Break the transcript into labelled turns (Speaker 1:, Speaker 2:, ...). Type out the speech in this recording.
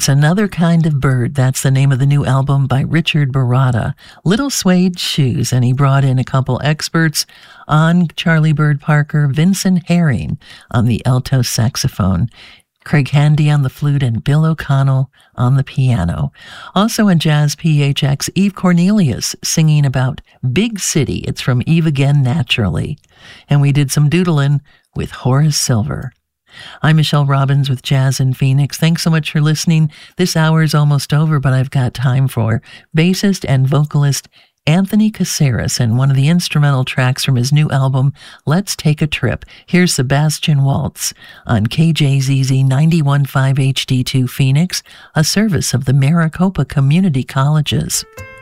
Speaker 1: It's Another Kind of Bird. That's the name of the new album by Richard Baratta. Little Suede Shoes, and he brought in a couple experts on Charlie Bird Parker, Vincent Herring on the alto saxophone, Craig Handy on the flute, and Bill O'Connell on the piano. Also in Jazz PHX, Eve Cornelius singing about Big City. It's from Eve Again Naturally. And we did some doodling with Horace Silver. I'm Michelle Robbins with Jazz in Phoenix. Thanks so much for listening. This hour is almost over, but I've got time for bassist and vocalist Anthony Caceres and one of the instrumental tracks from his new album, Let's Take a Trip. Here's Sebastian Waltz on KJZZ 91.5 HD2 Phoenix, a service of the Maricopa Community Colleges.